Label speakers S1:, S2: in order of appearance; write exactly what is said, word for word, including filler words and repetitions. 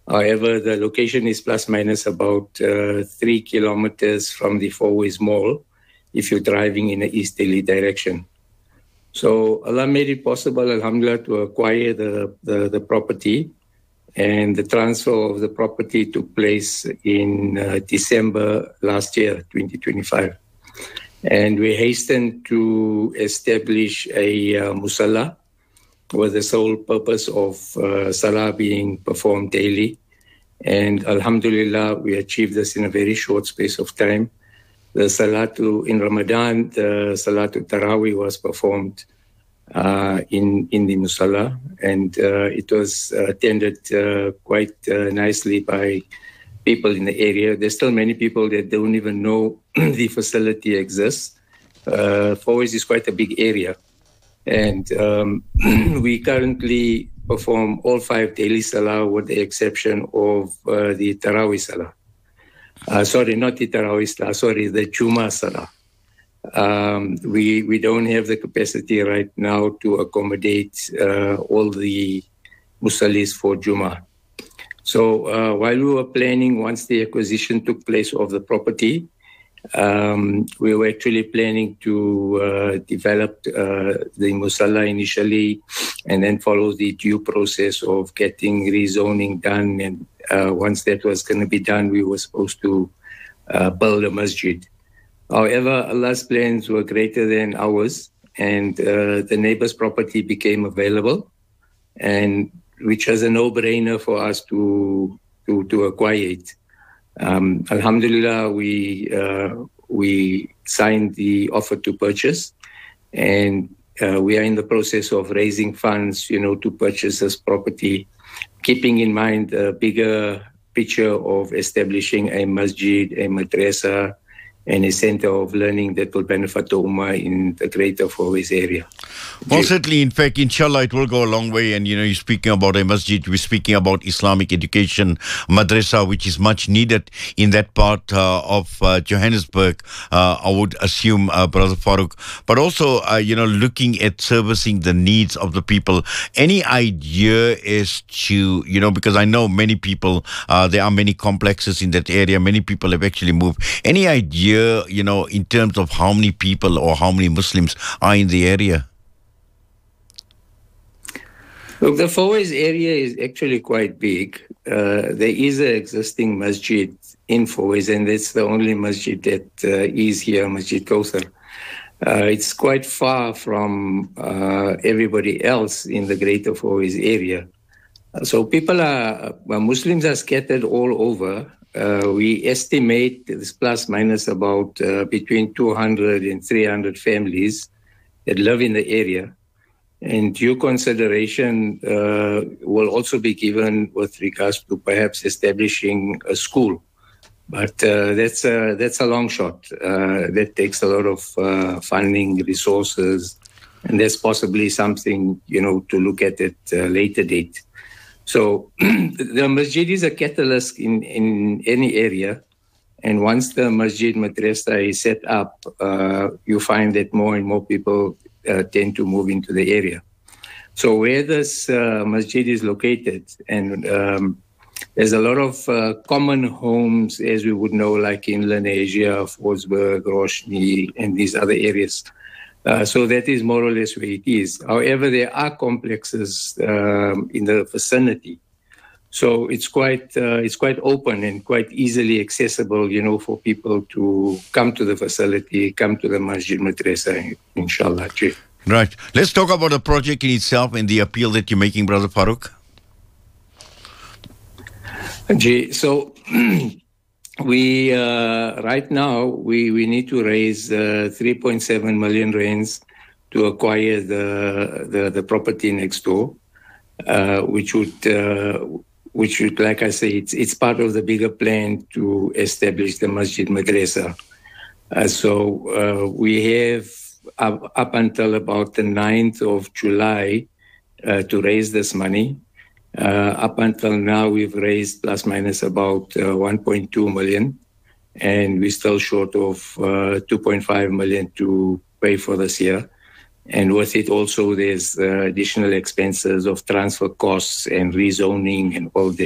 S1: However, the location is plus minus about uh, three kilometers from the Four Ways Mall if you're driving in the East Delhi direction. So Allah made it possible, alhamdulillah, to acquire the, the, the property, and the transfer of the property took place in uh, December last year, twenty twenty-five. And we hastened to establish a uh, musalla with the sole purpose of uh, salah being performed daily. And alhamdulillah, we achieved this in a very short space of time. The salatu in Ramadan, the salatu Taraweeh was performed uh, in, in the musalla, and uh, it was attended uh, quite uh, nicely by people in the area. There's still many people that don't even know the facility exists. Uh, Four Ways is quite a big area. And um, we currently perform all five daily salah with the exception of uh, the Taraweeh salah. Uh, sorry, not the Taraweeh salah, sorry, the Jummah salah. Um, we, we don't have the capacity right now to accommodate uh, all the musallis for Jummah. So uh, while we were planning, once the acquisition took place of the property, Um, we were actually planning to uh, develop uh, the musalla initially and then follow the due process of getting rezoning done. And uh, once that was going to be done, we were supposed to uh, build a masjid. However, Allah's plans were greater than ours, and uh, the neighbor's property became available, and which was a no-brainer for us to, to, to acquire it. Um, Alhamdulillah, we uh, we signed the offer to purchase, and uh, we are in the process of raising funds, you know, to purchase this property, keeping in mind the bigger picture of establishing a masjid, a madrasa, and a center of learning that will benefit the Ummah in the greater Four Ways area.
S2: Well, certainly, in fact, inshallah, it will go a long way. And, you know, you're speaking about a masjid, we're speaking about Islamic education, madrasa, which is much needed in that part uh, of uh, Johannesburg, uh, I would assume, uh, Brother Farooq. But also, uh, you know, looking at servicing the needs of the people. Any idea as to, you know, because I know many people, uh, there are many complexes in that area, many people have actually moved. Any idea, you know, in terms of how many people or how many Muslims are in the area?
S1: Look, the Four Ways area is actually quite big. Uh, there is an existing masjid in Four Ways, and that's the only masjid that uh, is here, Masjid Kauthar. Uh, it's quite far from uh, everybody else in the greater Four Ways area. So people are, well, Muslims are scattered all over. Uh, we estimate this plus minus about uh, between two hundred and three hundred families that live in the area. And due consideration uh, will also be given with regards to perhaps establishing a school. But uh, that's, a, that's a long shot. Uh, that takes a lot of uh, funding, resources, and there's possibly something, you know, to look at at a later date. So the masjid is a catalyst in, in any area. And once the masjid madrasa is set up, uh, you find that more and more people uh, tend to move into the area. So where this uh, masjid is located, and um, there's a lot of uh, common homes, as we would know, like in Lenasia, Forsberg, Roshni, and these other areas. Uh, so that is more or less where it is. However, there are complexes um, in the vicinity. So it's quite uh, it's quite open and quite easily accessible, you know, for people to come to the facility, come to the Masjid Madrasa, inshallah.
S2: Right. Let's talk about the project in itself and the appeal that you're making, Brother Farooq.
S1: Jay, so we uh, right now we, we need to raise uh, three point seven million rands to acquire the the, the property next door, uh, which would. Uh, which, like I say, it's, it's part of the bigger plan to establish the Masjid Madrasa. Uh, so uh, we have up, up until about the ninth of July uh, to raise this money. Uh, up until now, we've raised plus minus about uh, one point two million, and we're still short of uh, two point five million to pay for this year. And with it also, there's uh, additional expenses of transfer costs and rezoning and all that.